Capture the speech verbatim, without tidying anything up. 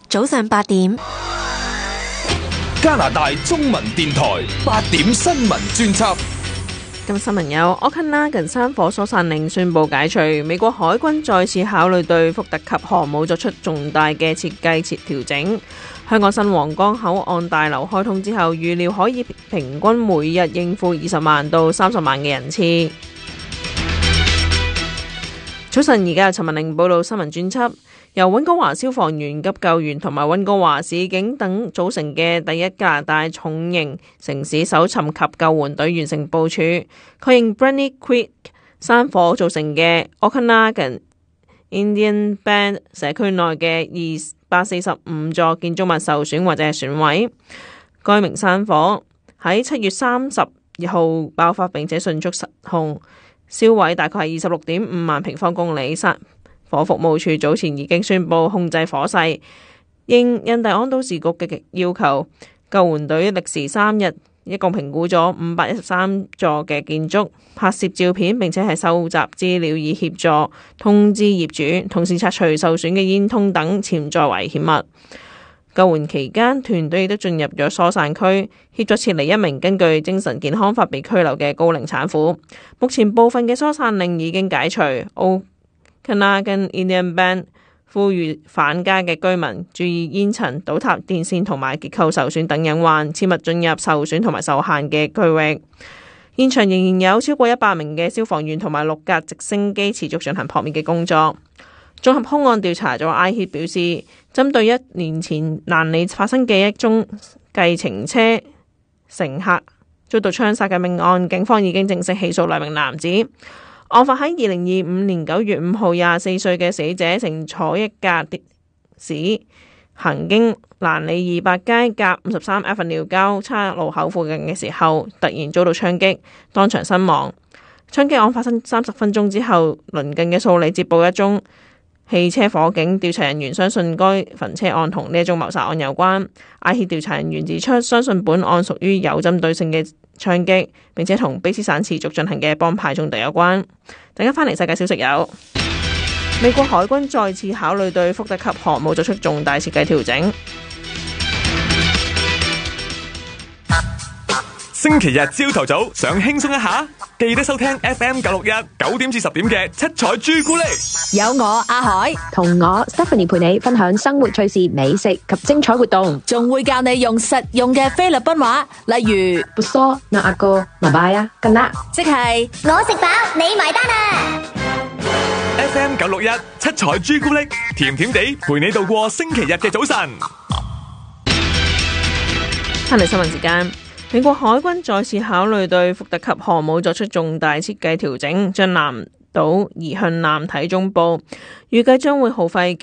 早上八點。 加拿大中文電台八點新聞專輯。 今日新聞有：Okanagan山火疏散令宣布解除，美國海軍再次考慮對福特級航母作出重大嘅設計設調整。香港新皇崗口岸大樓開通之後，預料可以平均每日應付二十萬到三十萬嘅人次。早晨，而家由陳文玲報道新聞專輯。由溫哥華消防員、急救員同埋溫哥華市警等組成嘅第一加拿大重型城市搜尋及救援隊完成部署，確認 Brownie Creek 山火造成嘅 Okanagan Indian Band 社區內嘅二百四十五座建築物受損或者係損毀。該名山火喺七月三十號爆發，並且迅速失控，燒毀大概係二十六點五萬平方公里。山火服務處早前已經宣布控制火勢，應印第安都市局嘅要求，救援隊歷時三日，一共評估咗五百一十三座嘅建築，拍攝照片，並且係收集資料以協助通知業主，同時拆除受損嘅煙囪等潛在危險物。救援期間，團隊亦都進入咗疏散區，協助撤離一名根據精神健康法被拘留嘅高齡產婦。目前部分嘅疏散令已經解除。Okanagan Indian Band 呼籲返家嘅居民注意煙塵、倒塌電線同埋結構受損等隱患，切勿進入受損同埋受限嘅區域。現場仍然有超過一百名嘅消防員同埋六架直升機持續進行撲滅嘅工作。綜合兇案調查組 I H I T 表示，針對一年前蘭里發生嘅一宗計程車乘客遭到槍殺嘅命案，警方已經正式起訴兩名男子。案發喺二零二五年九月五號，廿四歲嘅死者乘坐一架的士行經蘭里二百街甲五十三 Avenue 交叉路口附近嘅時候，突然遭到槍擊，當場身亡。槍擊案發生三十分鐘之後，鄰近嘅素里接報一宗汽車火警，調查人員相信該焚車案同呢一宗謀殺案有關。I H I T 調查人員指出，相信本案屬於有針對性嘅槍擊，並且同卑斯省持續進行嘅幫派衝突有關。大家翻嚟世界消息有：美國海軍再次考慮對福特級航母作出重大設計調整。 星期日朝頭早想輕鬆一下，記得收聽 F M 九六一九點至十點嘅七彩朱古力。 有我阿海同我 Stephanie 陪你分享生活趣事、美食及精彩活動， 仲會教你用實用嘅菲律賓話，例如不梳那阿哥麻拜啊，跟啦， 即係我食飽你埋單啊。 F M 九六一七彩朱古力，甜甜地陪你度過星期日嘅早晨。 翻嚟新聞時間。美國海軍再次考慮對福特級航母作出重大設計調整，將南島移向艦體中部，預計將會耗費